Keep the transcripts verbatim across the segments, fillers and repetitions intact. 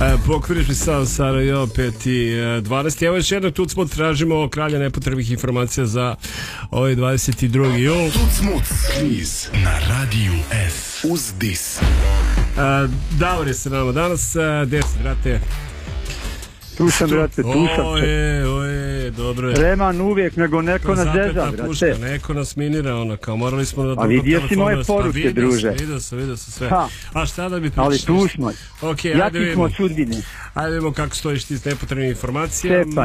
Pokviriš mi sam Sarajevo pet i dvanaest. Evo još jedno Tucmut, tražimo kralja nepotrebnih informacija za ovaj dvadeset drugi jul. Tucmut kviz na Radiju F uz Dis. Davor je sa nama danas. Gde si, brate? Tu sam, brate, tu sam. Oje, oje, dobro je. Reman uvijek, nego neko nas zeza, brate. Neko nas minira, ono, kao morali smo da... A vidio si moje poruke, druže. Vidio sam, vidio sam sve. Ha. A šta da bi pričali? Ali tu smo. Ok, ja ajde ti smo vidimo. sudbine. Ajde vidimo kako stojiš ti s nepotrebnim informacijama. Cepaj.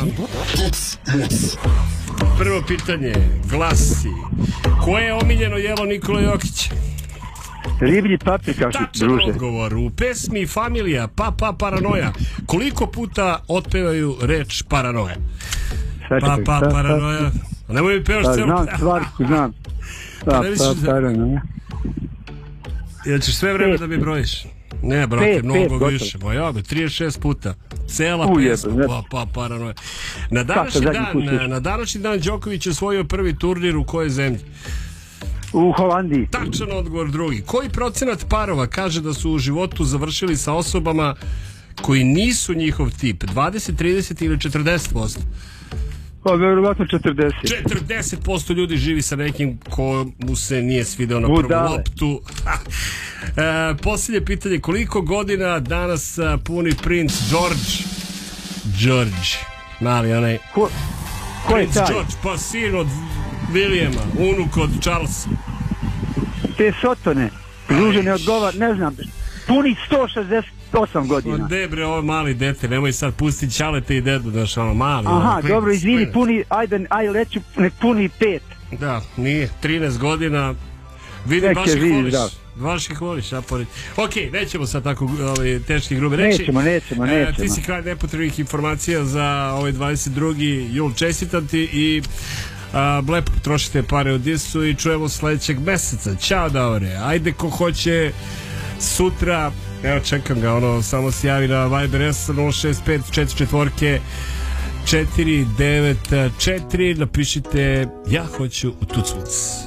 Prvo pitanje glasi: koje je omiljeno jelo Nikola Jokića? Riblji paprikaš, druže. Tačan odgovor. U pesmi Familija, pa pa paranoja, koliko puta otpevaju reč paranoja? Pa pa paranoja. Nemoj mi pevaš celo. Znam stvarku, znam. Pa pa paranoja. Jel ćeš sve vreme da mi brojiš? Ne, brate, mnogo više. Moja, trideset šest puta. Cela pesma, pa pa paranoja. Na današnji dan, na današnji dan Đoković je osvojio prvi turnir u kojoj zemlji? U Holandiji. Tačan odgovor drugi. Koji procenat parova kaže da su u životu završili sa osobama koji nisu njihov tip? dvadeset, trideset ili četrdeset posto? Pa verovatno četrdeset. četrdeset posto ljudi živi sa nekim ko mu se nije svideo na prvu Budale. loptu. e, Posljednje pitanje: koliko godina danas puni princ George? George, mali onaj. Ko, ko je taj? George, pa sin od Vilijema, unuk od Charlesa. Te sotone, druže, ne odgovar, ne znam, puni sto šezdeset osam godina. Gde bre, ovo mali dete, nemoj sad pustiti Ćalete i dedu, daš ono mali. Aha, ono, dobro, klinac, izvini, klinac. puni, ajde, ajde, reću, nek puni pet. Da, nije, trinaest godina. Vidim, baš ih voliš. Baš ih voliš, ja pored. Ok, nećemo sad tako ovaj, teški grube reći. Nećemo, nećemo, nećemo. E, ti si kraj nepotrebnih informacija za ovaj dvadeset drugi jul. Čestitam ti i a, lepo trošite pare u Disu i čujemo sledećeg meseca. Ćao, Davore. Ajde ko hoće sutra, evo čekam ga, ono, samo se javi na Viber S nula šest pet četiri četiri četiri devet četiri, napišite ja hoću u Tucmut.